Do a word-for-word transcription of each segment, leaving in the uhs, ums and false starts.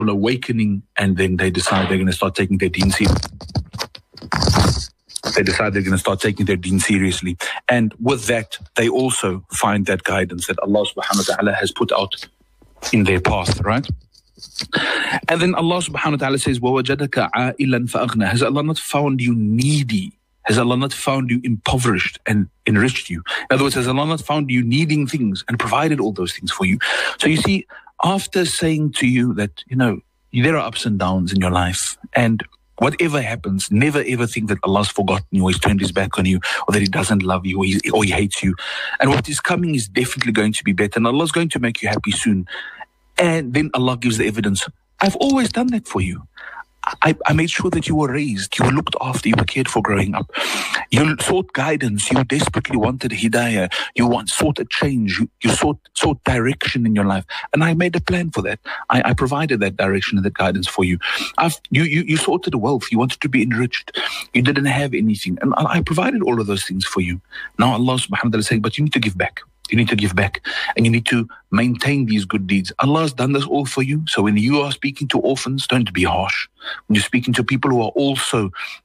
awakening, and then they decide they're going to start taking their deen seriously. They decide they're going to start taking their deen seriously. And with that, they also find that guidance that Allah subhanahu wa ta'ala has put out in their path, right? And then Allah subhanahu wa ta'ala says, وَوَجَدَكَ عَائِلًا فَأَغْنَى. Has Allah not found you needy? Has Allah not found you impoverished and enriched you? In other words, has Allah not found you needing things and provided all those things for you? So you see, after saying to you that, you know, there are ups and downs in your life, and whatever happens, never ever think that Allah's forgotten you, or He's turned His back on you, or that He doesn't love you, or He, or he hates you. And what is coming is definitely going to be better, and Allah's going to make you happy soon. And then Allah gives the evidence. I've always done that for you. I, I made sure that you were raised, you were looked after, you were cared for growing up. You sought guidance, you desperately wanted hidayah, you want, sought a change, you, you sought, sought direction in your life. And I made a plan for that. I, I provided that direction and that guidance for you. I've, you, you. You sought wealth, you wanted to be enriched, you didn't have anything. And I provided all of those things for you. Now Allah subhanahu wa ta'ala is saying, but you need to give back. You need to give back, and you need to maintain these good deeds. Allah has done this all for you. So when you are speaking to orphans, don't be harsh. When you're speaking to people who are also,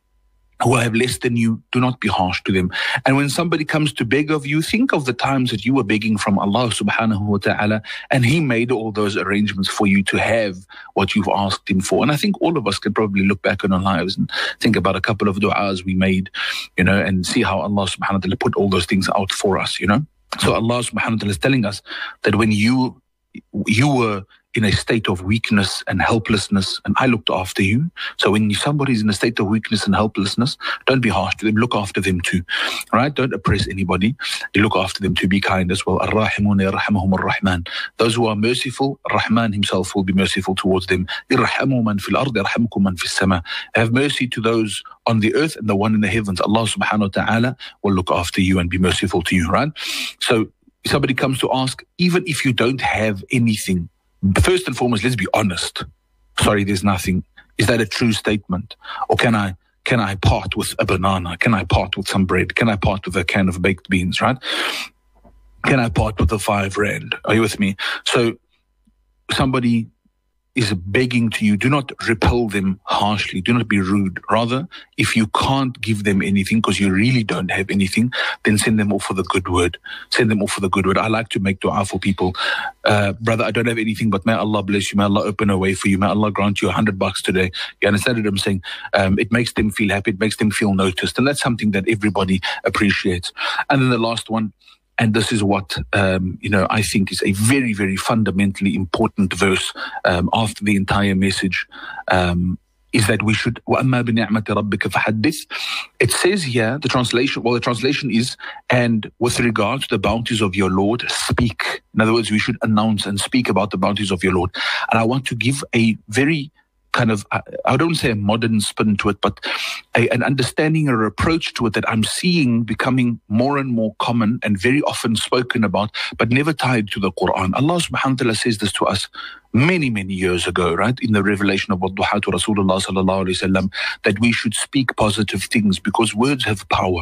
who have less than you, do not be harsh to them. And when somebody comes to beg of you, think of the times that you were begging from Allah subhanahu wa ta'ala, and He made all those arrangements for you to have what you've asked Him for. And I think all of us can probably look back on our lives and think about a couple of du'as we made, you know, and see how Allah subhanahu wa ta'ala put all those things out for us, you know. So Allah subhanahu wa ta'ala is telling us that when you you were in a state of weakness and helplessness, and I looked after you. So when somebody's in a state of weakness and helplessness, don't be harsh to them, look after them too, right? Don't oppress anybody, you look after them too, be kind as well. Ar-Rahimun yarhamuhum ar-Rahman. Those who are merciful, Rahman Himself will be merciful towards them. Irhamu man fil ard yarhamkum man fis sama. Have mercy to those on the earth and the one in the heavens. Allah subhanahu wa ta'ala will look after you and be merciful to you, right? So if somebody comes to ask, even if you don't have anything, first and foremost, let's be honest. Sorry, there's nothing. Is that a true statement? Or can I can I part with a banana? Can I part with some bread? Can I part with a can of baked beans, right? Can I part with a five rand? Are you with me? So somebody is begging to you, do not repel them harshly, do not be rude. Rather, if you can't give them anything because you really don't have anything, then send them off for the good word. Send them off for the good word. I like to make dua for people. Uh, brother, I don't have anything, but may Allah bless you. May Allah open a way for you. May Allah grant you a hundred bucks today. You understand what I'm saying? Um, it makes them feel happy. It makes them feel noticed. And that's something that everybody appreciates. And then the last one, and this is what, um, you know, I think is a very, very fundamentally important verse um, after the entire message, um, is that we should, وَأَمَّا بِنِعْمَةِ رَبِّكَ فَحَدِّثْ. It says here, the translation, well, the translation is, and with regard to the bounties of your Lord, speak. In other words, we should announce and speak about the bounties of your Lord. And I want to give a very kind of, I don't say a modern spin to it, but a, an understanding or approach to it that I'm seeing becoming more and more common and very often spoken about, but never tied to the Quran. Allah subhanahu wa ta'ala says this to us many, many years ago, right? In the revelation of Wadduha to Rasulullah sallallahu alayhi wa sallam, that we should speak positive things because words have power.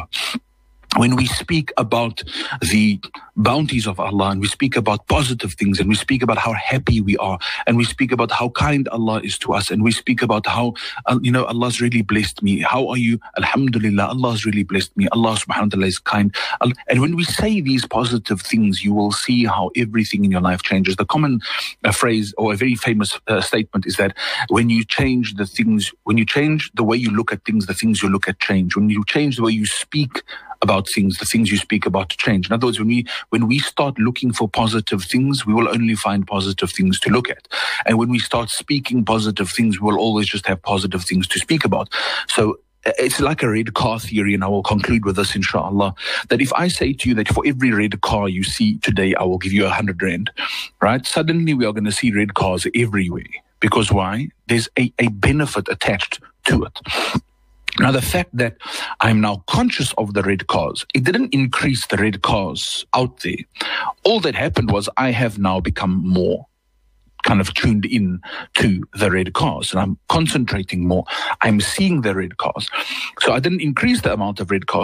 When we speak about the bounties of Allah and we speak about positive things and we speak about how happy we are and we speak about how kind Allah is to us and we speak about how, uh, you know, Allah's really blessed me. How are you? Alhamdulillah, Allah's really blessed me. Allah subhanahu wa ta'ala is kind. And when we say these positive things, you will see how everything in your life changes. The common uh, phrase or a very famous uh, statement is that when you change the things, when you change the way you look at things, the things you look at change. When you change the way you speak about things, the things you speak about to change. In other words, when we when we start looking for positive things, we will only find positive things to look at. And when we start speaking positive things, we will always just have positive things to speak about. So it's like a red car theory, and I will conclude with this, inshallah, that if I say to you that for every red car you see today, I will give you a hundred rand, right? Suddenly we are going to see red cars everywhere. Because why? There's a, a benefit attached to it. Now, the fact that I'm now conscious of the red cars, it didn't increase the red cars out there. All that happened was I have now become more kind of tuned in to the red cars and I'm concentrating more. I'm seeing the red cars. So I didn't increase the amount of red cars.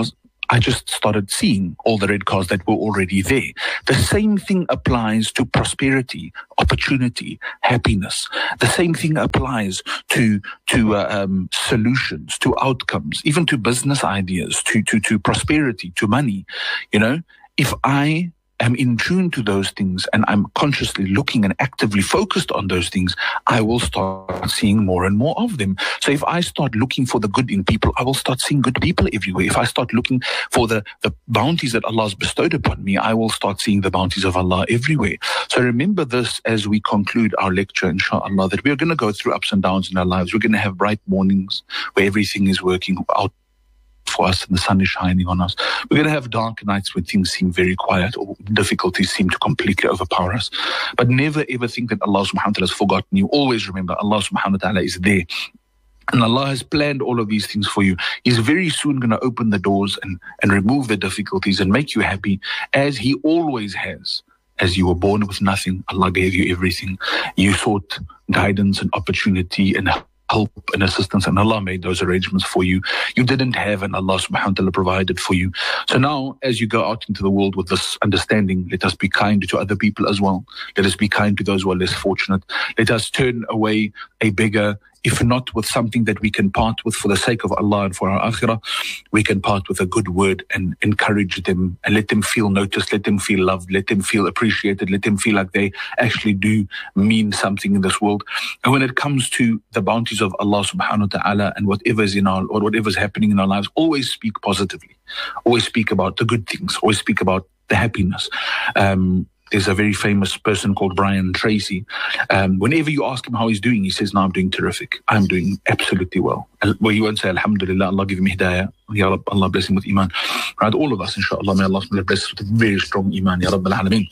I just started seeing all the red cars that were already there. The same thing applies to prosperity, opportunity, happiness. The same thing applies to to uh, um, solutions, to outcomes, even to business ideas, to to to prosperity, to money. You know, if I am in tune to those things and I'm consciously looking and actively focused on those things, I will start seeing more and more of them. So if I start looking for the good in people, I will start seeing good people everywhere. If I start looking for the, the bounties that Allah has bestowed upon me, I will start seeing the bounties of Allah everywhere. So remember this as we conclude our lecture, inshallah, that we are going to go through ups and downs in our lives. We're going to have bright mornings where everything is working out for us and the sun is shining on us. We're going to have dark nights when things seem very quiet or difficulties seem to completely overpower us. But never ever think that Allah subhanahu wa ta'ala has forgotten you. Always remember Allah subhanahu wa ta'ala is there. And Allah has planned all of these things for you. He's very soon going to open the doors and, and remove the difficulties and make you happy, as He always has. As you were born with nothing, Allah gave you everything. You sought guidance and opportunity and help and assistance, and Allah made those arrangements for you. You didn't have, and Allah subhanahu wa ta'ala provided for you. So now, as you go out into the world with this understanding, let us be kind to other people as well. Let us be kind to those who are less fortunate. Let us turn away a beggar, if not with something that we can part with for the sake of Allah and for our akhirah, we can part with a good word and encourage them and let them feel noticed, let them feel loved, let them feel appreciated, let them feel like they actually do mean something in this world. And when it comes to the bounties of Allah subhanahu wa ta'ala and whatever is in our, or whatever is happening in our lives, always speak positively. Always speak about the good things. Always speak about the happiness. Um, There's a very famous person called Brian Tracy. Um, whenever you ask him how he's doing, he says, no, I'm doing terrific. I'm doing absolutely well. Well, he won't say, Alhamdulillah, Allah give him hidayah. Ya Rab, Allah bless him with iman. Right, all of us, inshallah, may Allah bless us with a very strong iman. Ya Rab al-Alameen.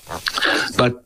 But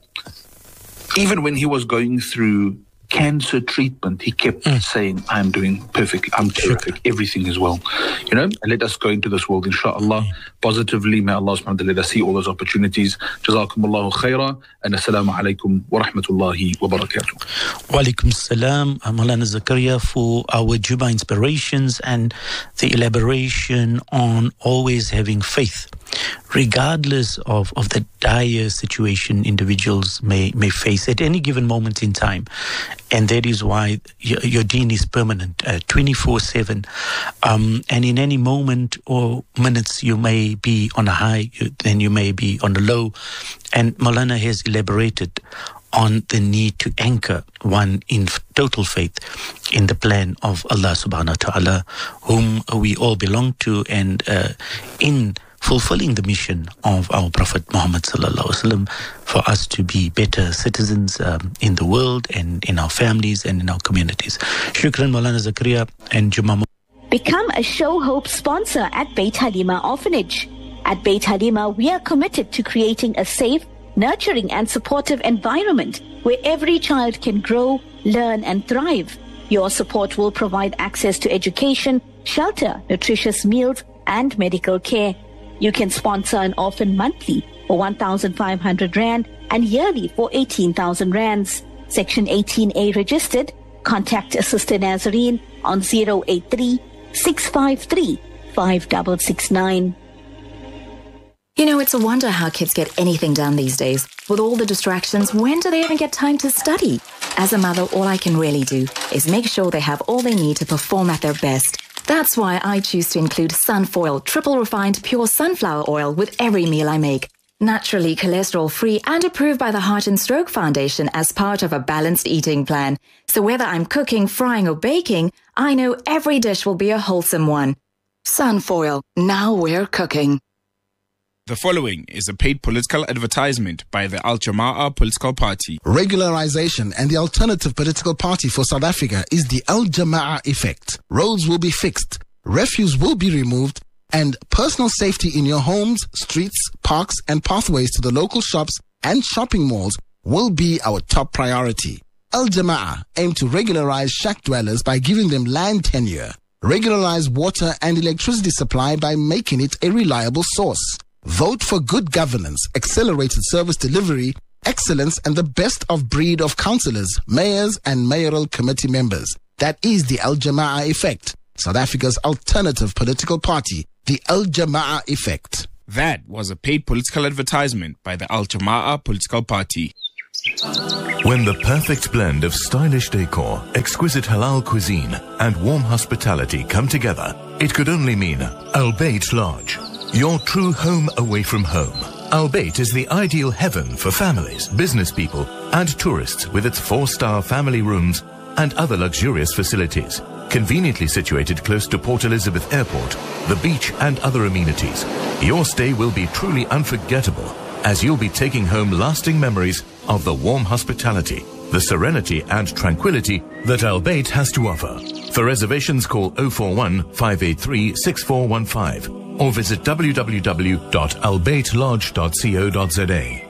even when he was going through cancer treatment, he kept mm. saying, I'm doing perfect, I'm terrific, sure. Everything is well. You know, and let us go into this world, inshallah, mm. positively. May Allah subhanahu wa ta'ala let us see all those opportunities. Jazakumullahu khaira, and assalamu alaikum wa rahmatullahi wa barakatuh. Wa alaikum salam, Maulana Zakaria, for our Jummah inspirations and the elaboration on always having faith, regardless of, of the dire situation individuals may, may face at any given moment in time. And that is why your, your deen is permanent, uh, twenty-four seven. Um, and in any moment or minutes, you may be on a high, then you may be on a low. And Maulana has elaborated on the need to anchor one in total faith in the plan of Allah subhanahu wa ta'ala, whom we all belong to, and uh, in fulfilling the mission of our Prophet Muhammad sallallahu alaihi wasallam for us to be better citizens um, in the world and in our families and in our communities. Shukran, Maulana Zakaria and Jummah. Become a Show Hope sponsor at Beit Halima Orphanage. At Beit Halima, we are committed to creating a safe, nurturing and supportive environment where every child can grow, learn and thrive. Your support will provide access to education, shelter, nutritious meals and medical care. You can sponsor an orphan monthly for one thousand five hundred rand and yearly for eighteen thousand rands. Section eighteen A registered. Contact Sister Nazarene on zero eight three, six five three, five six six nine. You know, it's a wonder how kids get anything done these days. With all the distractions, when do they even get time to study? As a mother, all I can really do is make sure they have all they need to perform at their best. That's why I choose to include Sunfoil triple refined pure sunflower oil with every meal I make. Naturally cholesterol-free and approved by the Heart and Stroke Foundation as part of a balanced eating plan. So whether I'm cooking, frying or baking, I know every dish will be a wholesome one. Sunfoil, now we're cooking. The following is a paid political advertisement by the Al Jama'ah political party. Regularization and the alternative political party for South Africa is the Al Jama'ah effect. Roads will be fixed, refuse will be removed, and personal safety in your homes, streets, parks, and pathways to the local shops and shopping malls will be our top priority. Al Jama'ah aim to regularize shack dwellers by giving them land tenure, regularize water and electricity supply by making it a reliable source. Vote for good governance, accelerated service delivery, excellence, and the best of breed of councillors, mayors, and mayoral committee members. That is the Al Jama'ah effect, South Africa's alternative political party. The Al Jama'ah Effect. That was a paid political advertisement by the Al Jama'ah political party. When the perfect blend of stylish decor, exquisite halal cuisine, and warm hospitality come together, it could only mean Al Bayt Lodge, your true home away from home. Al Bayt is the ideal heaven for families, business people, and tourists with its four-star family rooms and other luxurious facilities. Conveniently situated close to Port Elizabeth Airport, the beach, and other amenities, your stay will be truly unforgettable, as you'll be taking home lasting memories of the warm hospitality, the serenity and tranquility that Al Bayt has to offer. For reservations, call oh four one, five eight three, six four one five or visit w w w dot al bayt lodge dot co dot z a.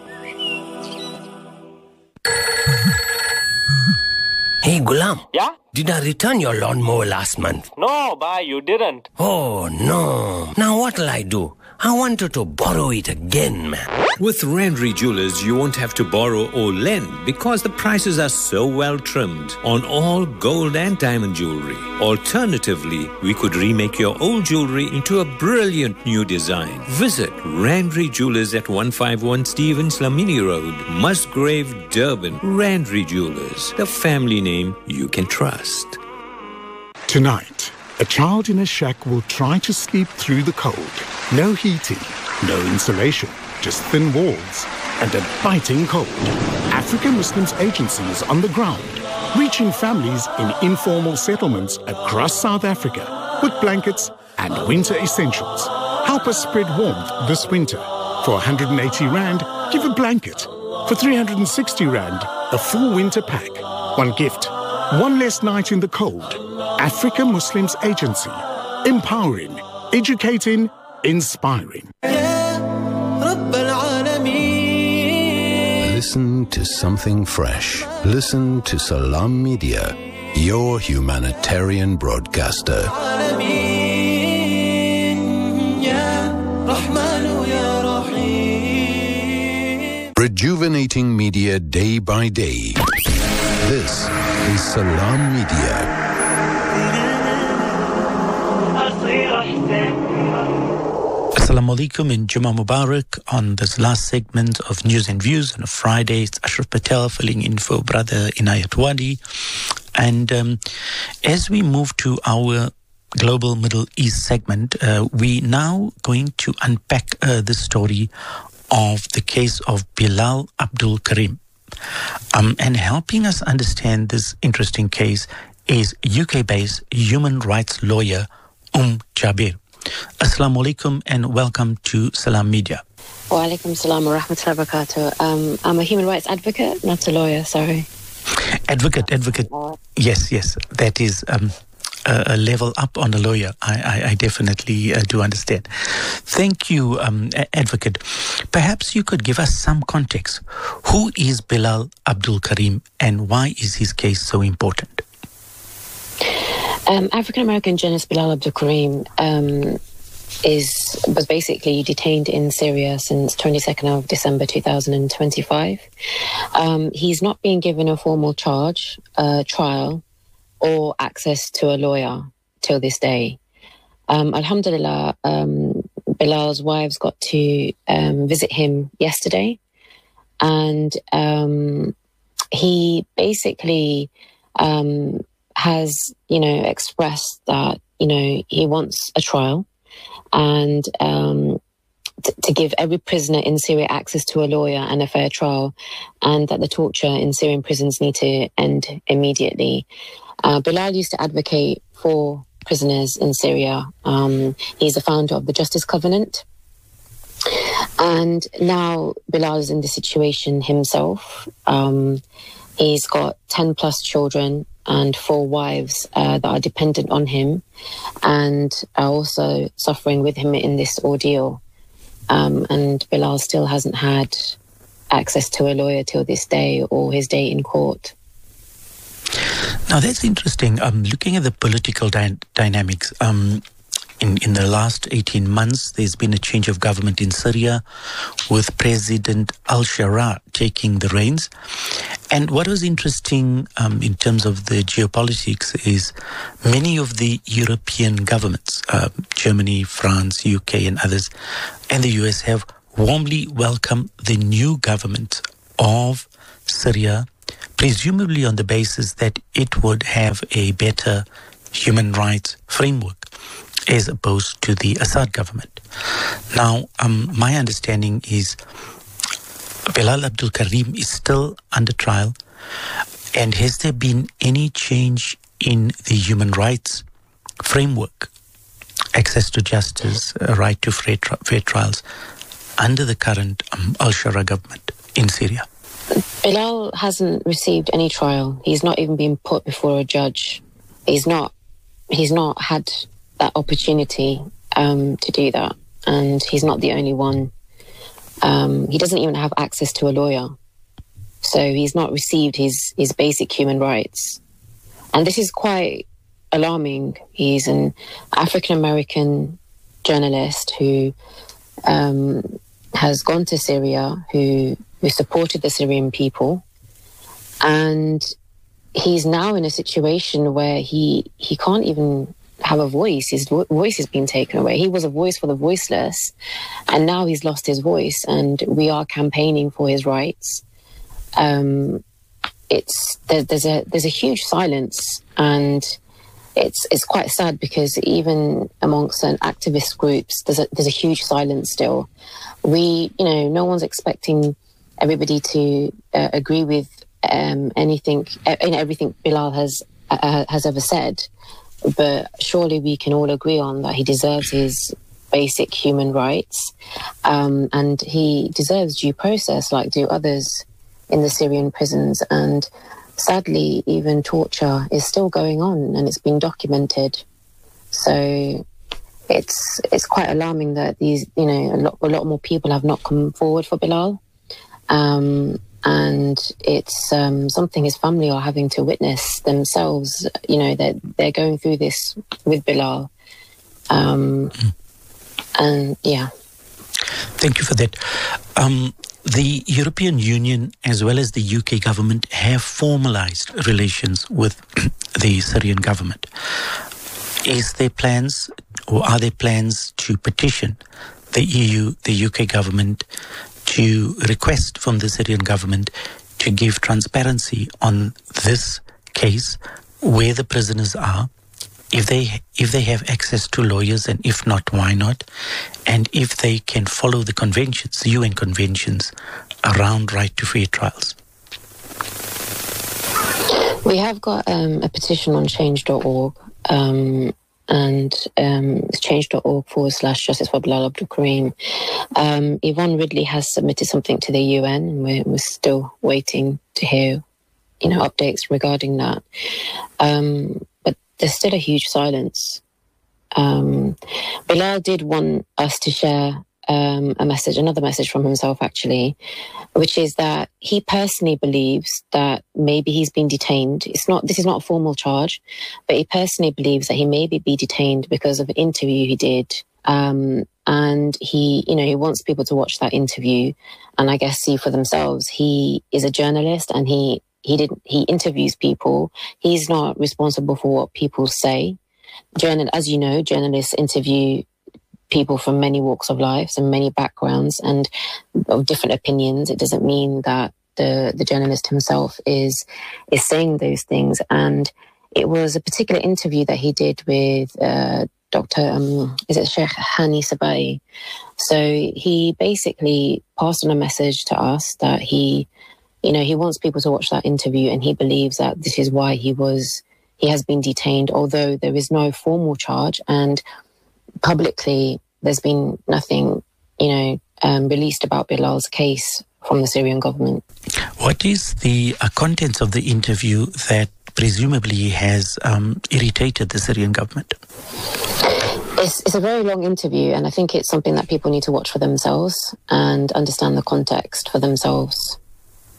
Hey, Gulam. Yeah? Did I return your lawnmower last month? No, bhai, you didn't. Oh, no. Now what'll I do? I wanted to borrow it again, man. With Randry Jewelers, you won't have to borrow or lend because the prices are so well trimmed on all gold and diamond jewelry. Alternatively, we could remake your old jewelry into a brilliant new design. Visit Randry Jewelers at one fifty-one Stevens Lamini Road, Musgrave, Durban. Randry Jewelers, the family name you can trust. Tonight, a child in a shack will try to sleep through the cold. No heating, no insulation, just thin walls and a biting cold. African Muslims Agency is on the ground, reaching families in informal settlements across South Africa with blankets and winter essentials. Help us spread warmth this winter. For one hundred eighty rand, give a blanket. For three hundred sixty rand, a full winter pack. One gift, one less night in the cold. African Muslims Agency. Empowering, educating, inspiring. Listen to something fresh. Listen to Salam Media, your humanitarian broadcaster. Rejuvenating media day by day. This is Salam Media. Assalamu alaikum and Jummah Mubarak on this last segment of News and Views on a Friday. It's Ashraf Patel filling in for Brother Inayat Wadi. And um, as we move to our Global Middle East segment, uh, we now going to unpack uh, the story of the case of Bilal Abdul Karim. Um, and helping us understand this interesting case is U K-based human rights lawyer Um Jabir. Assalamu alaikum and welcome to Salam Media. Wa alaikum salam wa rahmatullahi wa barakatuh. Um, I'm a human rights advocate, not a lawyer, sorry. Advocate, advocate. Yes, yes, that is um, a, a level up on a lawyer. I, I, I definitely uh, do understand. Thank you, um, advocate. Perhaps you could give us some context. Who is Bilal Abdul Karim and why is his case so important? Um, African-American journalist Bilal Abdul Karim um, is was basically detained in Syria since twenty-second of December two thousand twenty-five. Um, he's not being given a formal charge, uh, trial, or access to a lawyer till this day. Um, Alhamdulillah, um, Bilal's wives got to um, visit him yesterday, and um, he basically Um, has, you know, expressed that, you know, he wants a trial and um, t- to give every prisoner in Syria access to a lawyer and a fair trial, and that the torture in Syrian prisons need to end immediately. Uh, Bilal used to advocate for prisoners in Syria. Um, he's a founder of the Justice Covenant. And now Bilal is in this situation himself. Um, he's got ten plus children and four wives uh, that are dependent on him and are also suffering with him in this ordeal. Um, and Bilal still hasn't had access to a lawyer till this day or his day in court. Now, that's interesting. Um, looking at the political dy- dynamics, um, in, in the last eighteen months, there's been a change of government in Syria with President al-Shara taking the reins. And what was interesting um, in terms of the geopolitics is many of the European governments, uh, Germany, France, U K and others, and the U S have warmly welcomed the new government of Syria, presumably on the basis that it would have a better human rights framework as opposed to the Assad government. Now, um, my understanding is Bilal Abdul Karim is still under trial. And has there been any change in the human rights framework, access to justice, uh, right to fair, tri- fair trials, under the current um, al-Shara government in Syria? Bilal hasn't received any trial. He's not even been put before a judge. He's not. He's not had that opportunity um, to do that, and he's not the only one. Um, he doesn't even have access to a lawyer, so he's not received his his basic human rights, and this is quite alarming. He's an African American journalist who um, has gone to Syria, who who supported the Syrian people, and he's now in a situation where he he can't even have a voice. His vo- voice has been taken away. He was a voice for the voiceless, and now he's lost his voice, and we are campaigning for his rights. Um, it's there, there's a there's a huge silence, and it's it's quite sad because even amongst certain activist groups, there's a there's a huge silence still. We, you know, no one's expecting everybody to uh, agree with um, anything, uh, everything Bilal has uh, has ever said, but surely we can all agree on that he deserves his basic human rights, um, and he deserves due process like do others in the Syrian prisons. And sadly, even torture is still going on, and it's been documented. So it's it's quite alarming that these, you know, a lot a lot more people have not come forward for Bilal. Um, and it's um, something his family are having to witness themselves. You know, that they're, they're going through this with Bilal. Um, mm. And yeah. Thank you for that. Um, the European Union as well as the U K government have formalized relations with the Syrian government. Is there plans or are there plans to petition the E U, the U K government, to request from the Syrian government to give transparency on this case, where the prisoners are, if they if they have access to lawyers, and if not, why not, and if they can follow the conventions, the U N conventions around right to fair trials? We have got um, a petition on change dot org, um, and um, it's change dot org forward slash justice for Bilal Abdul Karim. Um, Yvonne Ridley has submitted something to the U N, and we're, we're still waiting to hear, you know, updates regarding that. Um, but there's still a huge silence. Um, Bilal did want us to share um, a message, another message from himself actually, which is that he personally believes that maybe he's been detained. It's not, this is not a formal charge, but he personally believes that he may be detained because of an interview he did. Um, and he, you know, he wants people to watch that interview and I guess see for themselves. He is a journalist and he, he didn't, he interviews people. He's not responsible for what people say. Journal, as you know, journalists interview people from many walks of life and many backgrounds and of different opinions. It doesn't mean that the, the journalist himself is, is saying those things. And it was a particular interview that he did with, uh, Doctor Um, is it Sheikh Hani Sabai? So he basically passed on a message to us that he, you know, he wants people to watch that interview and he believes that this is why he was, he has been detained, although there is no formal charge and publicly there's been nothing, you know, um, released about Bilal's case from the Syrian government. What is the uh, contents of the interview that presumably has um, irritated the Syrian government? It's, it's a very long interview, and I think it's something that people need to watch for themselves and understand the context for themselves.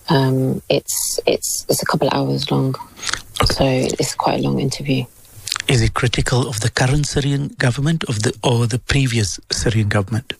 Um, it's it's it's a couple of hours long, okay. So it's quite a long interview. Is it critical of the current Syrian government of the or the previous Syrian government?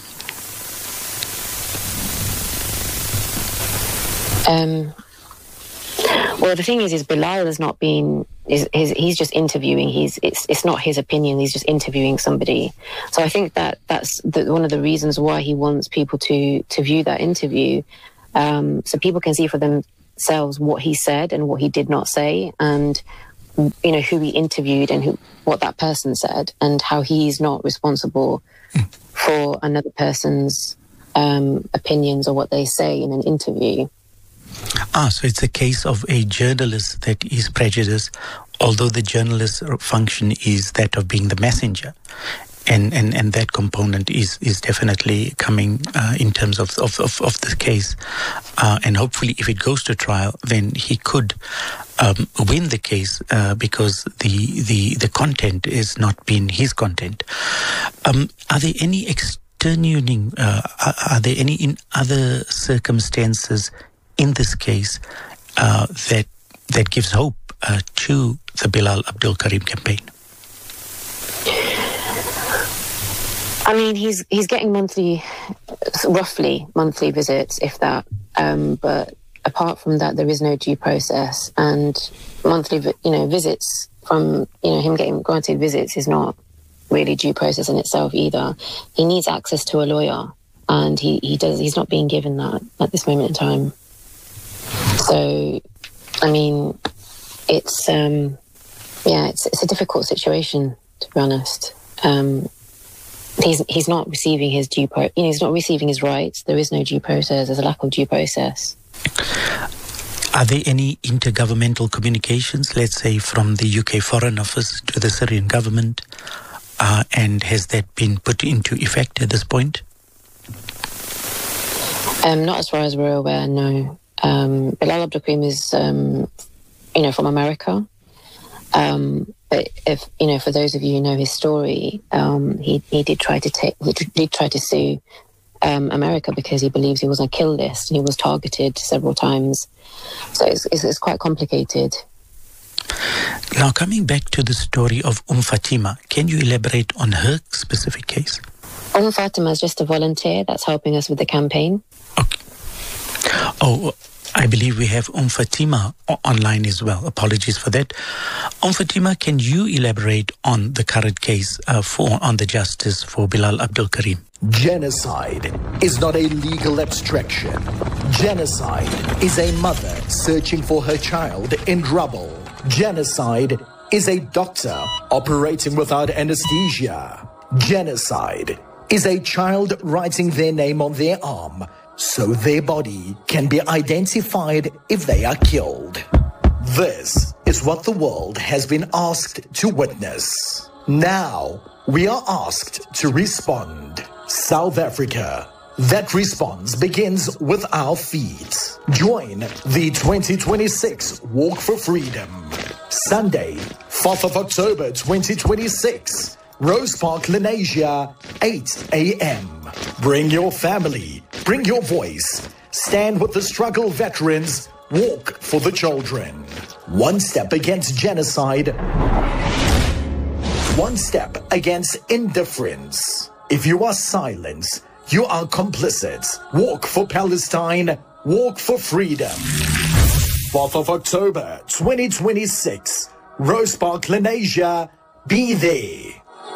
Um, well, the thing is, is Bilal has not been. Is, is he's just interviewing. He's it's it's not his opinion. He's just interviewing somebody. So I think that that's the, one of the reasons why he wants people to to view that interview, um, so people can see for themselves what he said and what he did not say, and you know who he interviewed and who what that person said, and how he's not responsible for another person's um, opinions or what they say in an interview. Ah, so it's a case of a journalist that is prejudiced, although the journalist's function is that of being the messenger. And, and, and that component is, is definitely coming uh, in terms of, of, of, of the case. Uh, and hopefully if it goes to trial, then he could um, win the case uh, because the, the, the content is not been his content. Um, are there any extenuating, uh, are, are there any in other circumstances in this case uh, that that gives hope uh, to the Bilal Abdul Karim campaign? I mean, he's he's getting monthly, roughly monthly visits, if that. Um, but apart from that, there is no due process, and monthly, you know, visits from you know him getting granted visits is not really due process in itself either. He needs access to a lawyer, and he he does. He's not being given that at this moment in time. So, I mean, it's um, yeah, it's it's a difficult situation, to be honest. Um, he's he's not receiving his due pro- you know, he's not receiving his rights. There is no due process. There's a lack of due process. Are there any intergovernmental communications, let's say from the U K Foreign Office to the Syrian government, uh, and has that been put into effect at this point? Um, not as far as we're aware, no. Um, Bilal Abdul Karim is, um, you know, from America. Um, but if you know, for those of you who know his story, um, he he did try to take he did try to sue um, America because he believes he was on a kill list and he was targeted several times. So it's, it's, it's quite complicated. Now, coming back to the story of Umm Fatima, can you elaborate on her specific case? Umm Fatima is just a volunteer that's helping us with the campaign. Okay. Oh. I believe we have Umm Fatima online as well. Apologies for that. Umm Fatima, can you elaborate on the current case uh, for on the justice for Bilal Abdul Karim? Genocide is not a legal abstraction. Genocide is a mother searching for her child in rubble. Genocide is a doctor operating without anesthesia. Genocide is a child writing their name on their arm so their body can be identified if they are killed. This is what the world has been asked to witness. Now, we are asked to respond. South Africa. That response begins with our feet. Join the twenty twenty-six Walk for Freedom. Sunday, fourth of October twenty twenty-six. Rose Park, Lenasia, eight a.m. Bring your family, bring your voice. Stand with the struggle veterans. Walk for the children. One step against genocide. One step against indifference. If you are silent, you are complicit. Walk for Palestine. Walk for freedom. fourth of October twenty twenty-six. Rose Park, Lenasia. Be there.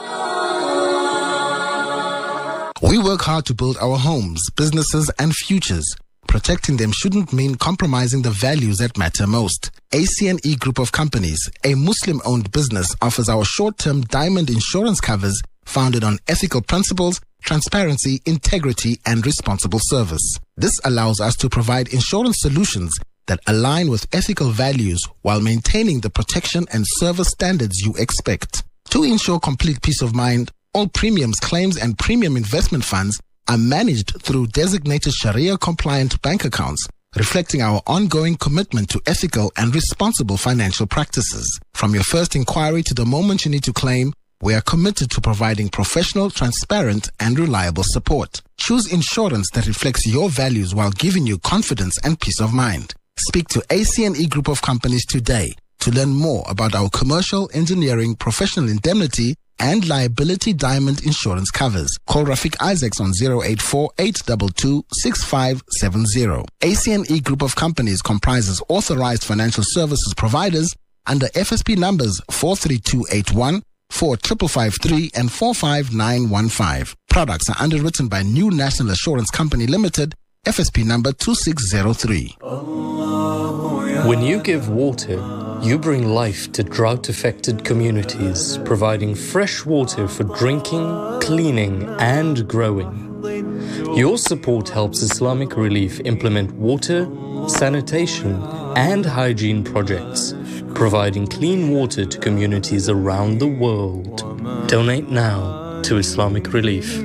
We work hard to build our homes, businesses, and futures. Protecting them shouldn't mean compromising the values that matter most. A C N E Group of Companies, a Muslim-owned business, offers our short-term diamond insurance covers founded on ethical principles, transparency, integrity, and responsible service. This allows us to provide insurance solutions that align with ethical values while maintaining the protection and service standards you expect. To ensure complete peace of mind, all premiums, claims, and premium investment funds are managed through designated Sharia-compliant bank accounts, reflecting our ongoing commitment to ethical and responsible financial practices. From your first inquiry to the moment you need to claim, we are committed to providing professional, transparent, and reliable support. Choose insurance that reflects your values while giving you confidence and peace of mind. Speak to A C N E Group of Companies today To learn more about our commercial, engineering, professional indemnity, and liability diamond insurance covers, call Rafiq Isaacs on zero eight four, eight two two, six five seven zero. A C N E Group of Companies comprises authorized financial services providers under F S P numbers four three two eight one, four five five three, and four five nine one five. Products are underwritten by New National Assurance Company Limited, F S P number two six zero three. When you give water, you bring life to drought-affected communities, providing fresh water for drinking, cleaning, and growing. Your support helps Islamic Relief implement water, sanitation, and hygiene projects, providing clean water to communities around the world. Donate now to Islamic Relief.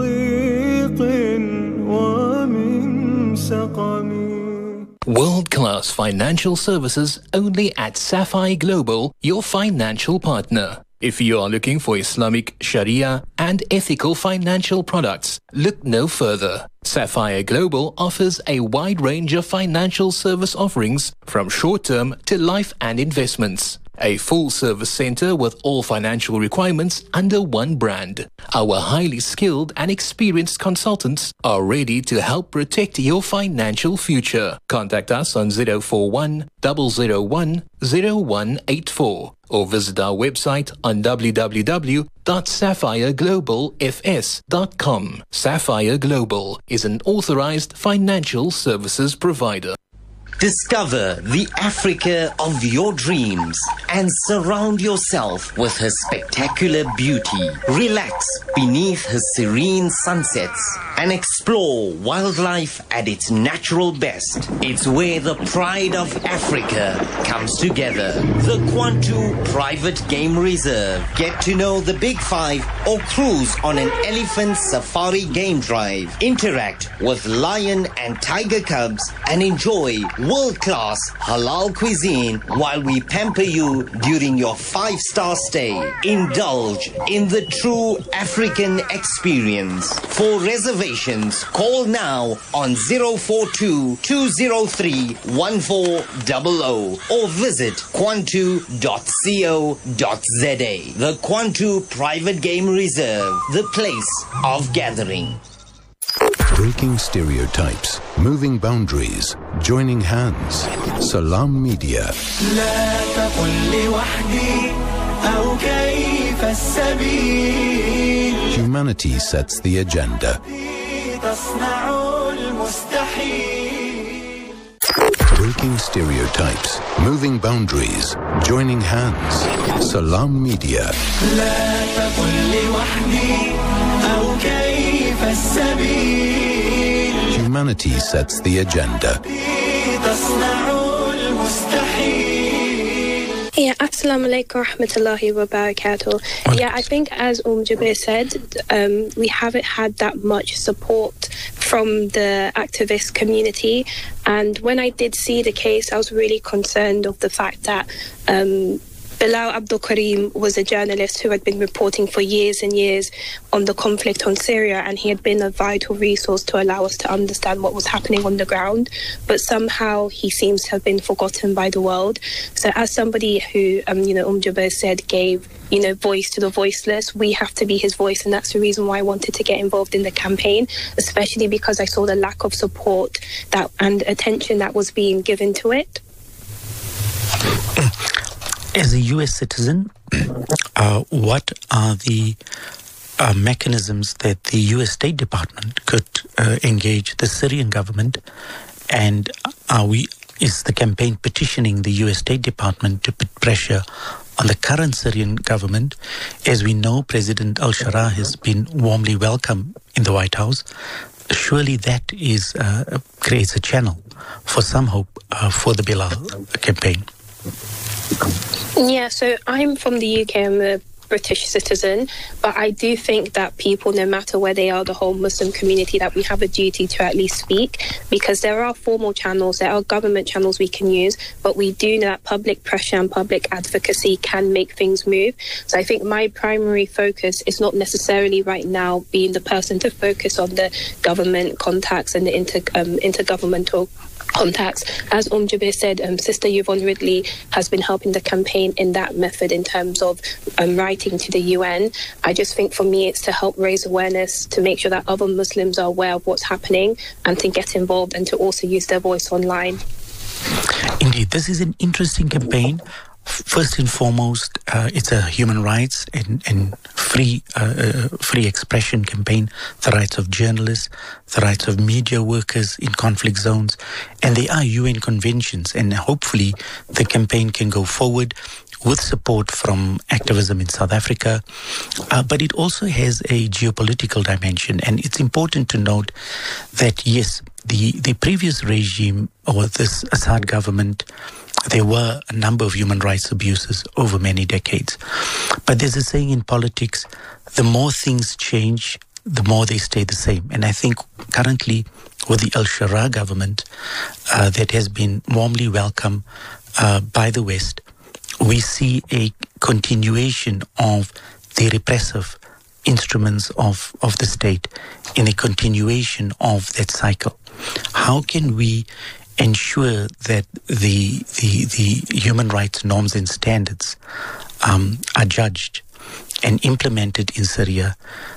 World-class financial services only at Sapphire Global, your financial partner. If you are looking for Islamic Sharia and ethical financial products, look no further. Sapphire Global offers a wide range of financial service offerings from short-term to life and investments. A full-service center with all financial requirements under one brand. Our highly skilled and experienced consultants are ready to help protect your financial future. Contact us on zero four one, zero zero one, zero one eight four or visit our website on w w w dot sapphire global f s dot com. Sapphire Global is an authorized financial services provider. Discover the Africa of your dreams and surround yourself with her spectacular beauty. Relax beneath her serene sunsets and explore wildlife at its natural best. It's where the pride of Africa comes together. The Kwantu Private Game Reserve. Get to know the Big Five or cruise on an elephant safari game drive. Interact with lion and tiger cubs and enjoy world-class halal cuisine while we pamper you during your five-star stay. Indulge in the true African experience. For reservations, call now on zero four two, two zero three, one four zero zero or visit kwantu dot co dot z a. The Kwantu Private Game Reserve, the place of gathering. Breaking stereotypes, moving boundaries, joining hands. Salam Media. Humanity sets the agenda. Breaking stereotypes, moving boundaries, joining hands. Salam Media. Humanity sets the agenda. Yeah, assalamu alaikum rahmatullahi wa barakatuh. Yeah, I think as Umm Jubair said, um, we haven't had that much support from the activist community. And when I did see the case, I was really concerned of the fact that um, Bilal Abdul Karim was a journalist who had been reporting for years and years on the conflict on Syria, and he had been a vital resource to allow us to understand what was happening on the ground. But somehow he seems to have been forgotten by the world. So as somebody who, um, you know, Umm Jubair said, gave, you know, voice to the voiceless, we have to be his voice, and that's the reason why I wanted to get involved in the campaign, especially because I saw the lack of support that and attention that was being given to it. As a U S citizen, uh, what are the uh, mechanisms that the U S State Department could uh, engage the Syrian government, and are we is the campaign petitioning the U S State Department to put pressure on the current Syrian government? As we know, President al-Shara has been warmly welcomed in the White House. Surely that is uh, creates a channel for some hope uh, for the Bilal campaign. Yeah, so I'm from the U K, I'm a British citizen, but I do think that people, no matter where they are, the whole Muslim community, that we have a duty to at least speak, because there are formal channels, there are government channels we can use, but we do know that public pressure and public advocacy can make things move. So I think my primary focus is not necessarily right now being the person to focus on the government contacts and the inter, um, intergovernmental contacts. As Um Jabir said, um, Sister Yvonne Ridley has been helping the campaign in that method in terms of um, writing to the U N. I just think for me it's to help raise awareness, to make sure that other Muslims are aware of what's happening and to get involved and to also use their voice online. Indeed, this is an interesting campaign. First and foremost, uh, it's a human rights and, and free uh, uh, free expression campaign, the rights of journalists, the rights of media workers in conflict zones, and there are U N conventions, and hopefully the campaign can go forward with support from activism in South Africa. Uh, but it also has a geopolitical dimension, and it's important to note that, yes, the, the previous regime, or this Assad government, there were a number of human rights abuses over many decades. But there's a saying in politics, the more things change, the more they stay the same. And I think currently with the Al-Sharaa government uh, that has been warmly welcomed uh, by the West, we see a continuation of the repressive instruments of, of the state in a continuation of that cycle. How can we ensure that the the the human rights norms and standards um, are judged and implemented in Syria,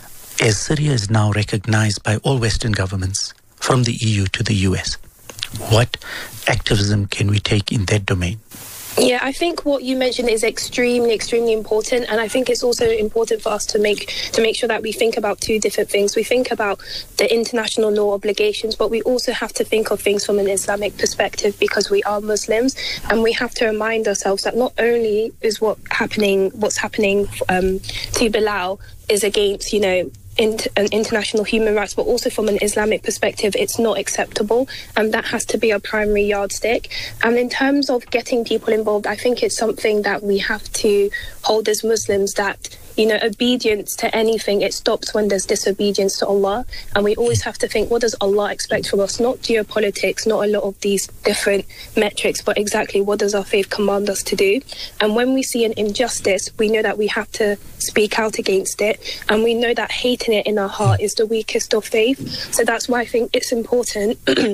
as Syria is now recognized by all Western governments, from the E U to the U S? What activism can we take in that domain? Yeah, I think what you mentioned is extremely, extremely important, and I think it's also important for us to make to make sure that we think about two different things. We think about the international law obligations, but we also have to think of things from an Islamic perspective because we are Muslims, and we have to remind ourselves that not only is what happening, what's happening um, to Bilal is against, you know, An international human rights, but also from an Islamic perspective, it's not acceptable, and that has to be our primary yardstick. And in terms of getting people involved, I think it's something that we have to hold as Muslims, that, you know, obedience to anything, it stops when there's disobedience to Allah. And we always have to think, what does Allah expect from us? Not geopolitics, not a lot of these different metrics, but exactly what does our faith command us to do? And when we see an injustice, we know that we have to speak out against it. And we know that hating it in our heart is the weakest of faith. So that's why I think it's important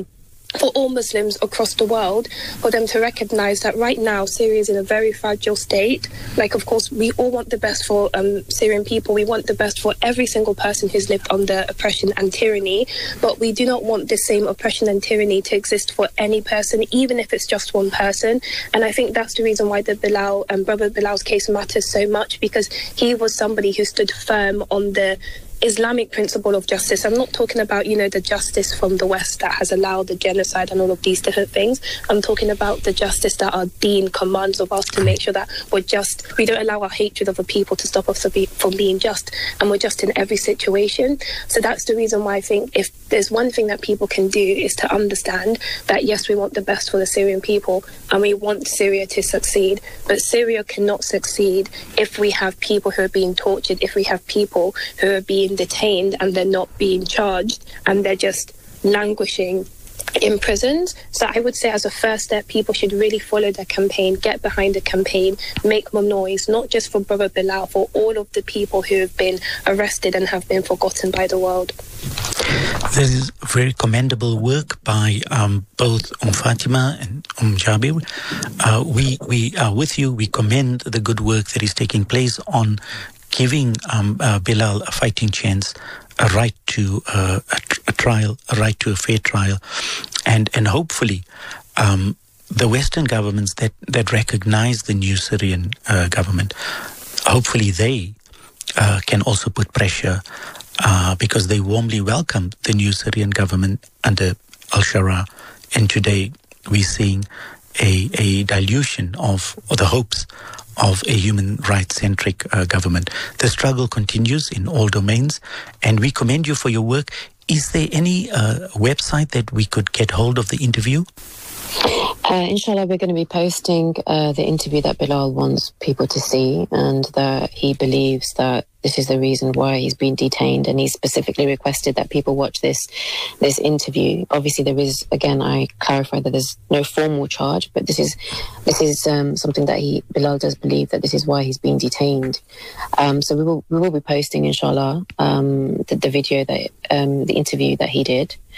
for all Muslims across the world, for them to recognise that right now Syria is in a very fragile state. Like, of course, we all want the best for um, Syrian people. We want the best for every single person who's lived under oppression and tyranny. But we do not want the same oppression and tyranny to exist for any person, even if it's just one person. And I think that's the reason why the Bilal and um, Brother Bilal's case matters so much, because he was somebody who stood firm on the Islamic principle of justice. I'm not talking about, you know, the justice from the West that has allowed the genocide and all of these different things. I'm talking about the justice that our deen commands of us, to make sure that we're just, we don't allow our hatred of a people to stop us from being just, and we're just in every situation. So that's the reason why I think if there's one thing that people can do is to understand that, yes, we want the best for the Syrian people and we want Syria to succeed, but Syria cannot succeed if we have people who are being tortured, if we have people who are being detained and they're not being charged and they're just languishing in prisons. So I would say, as a first step, people should really follow the campaign, get behind the campaign, make more noise, not just for Brother Bilal, for all of the people who have been arrested and have been forgotten by the world. There is very commendable work by um, both Umm Fatima and Umm Jabir. Uh, we, we are with you. We commend the good work that is taking place on giving um, uh, Bilal a fighting chance, a right to uh, a, tr- a trial, a right to a fair trial, and and hopefully um, the Western governments that, that recognize the new Syrian uh, government, hopefully they uh, can also put pressure uh, because they warmly welcomed the new Syrian government under Al-Sharaa, and today we're seeing a, a dilution of, of the hopes of a human rights-centric uh, government. The struggle continues in all domains, and we commend you for your work. Is there any uh, website that we could get hold of the interview? Uh, inshallah, we're going to be posting uh, the interview that Bilal wants people to see, and that he believes that this is the reason why he's been detained, and he specifically requested that people watch this this interview. Obviously, there is, again, I clarify that there's no formal charge, but this is this is um, something that he Bilal does believe that this is why he's been detained. Um, so we will we will be posting, inshallah, um, the, the video that um, the interview that he did.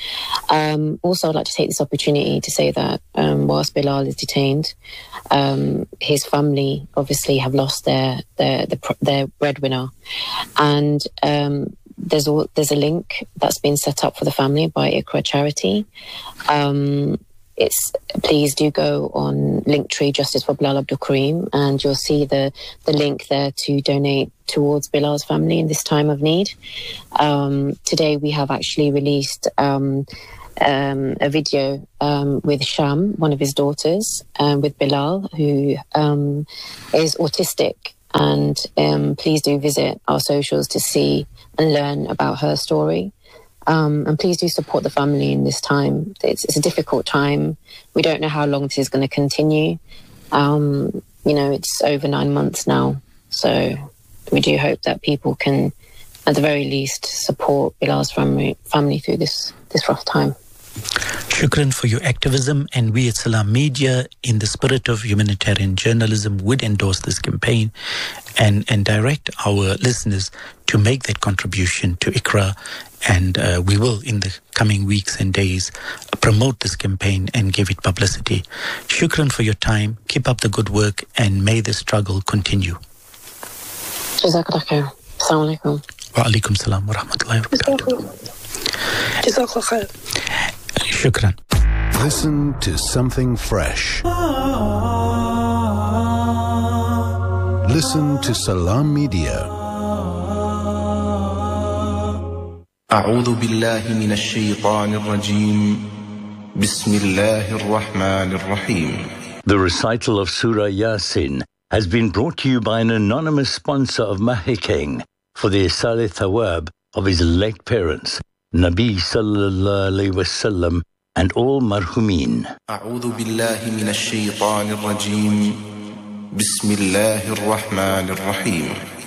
Um, also, I'd like to take this opportunity to say that um, whilst Bilal is detained, um, his family obviously have lost their their their, their breadwinner, and um, there's a, there's a link that's been set up for the family by Iqra Charity. Um, it's please do go on Linktree Justice for Bilal Abdul Kareem, and you'll see the the link there to donate towards Bilal's family in this time of need. Um, today we have actually released um, um, a video um, with Sham, one of his daughters, um, with Bilal, who um, is autistic. And um, please do visit our socials to see and learn about her story. Um, and please do support the family in this time. It's, it's a difficult time. We don't know how long this is going to continue. Um, you know, it's over nine months now. So we do hope that people can, at the very least, support Bilal's family, family through this, this rough time. Shukran for your activism, and we at Salam Media, in the spirit of humanitarian journalism, would endorse this campaign and, and direct our listeners to make that contribution to Iqra. And uh, we will, in the coming weeks and days, uh, promote this campaign and give it publicity. Shukran for your time. Keep up the good work, and may the struggle continue. Jazakallah khair. Assalamu alaikum. Wa alaikum salam wa rahmatullahi wa barakatuh. Jazakallah khair. Shukran. Listen to something fresh. Listen to Salam Media. أعوذ بالله من الشيطان الرجيم بسم الله الرحمن الرحيم. The recital of Surah Yasin has been brought to you by an anonymous sponsor of Mahikeng for the Isal Thawab of his late parents, Nabi Sallallahu Alaihi Wasallam, and all marhumin. أعوذ بالله من الشيطان الرجيم بسم الله الرحمن الرحيم.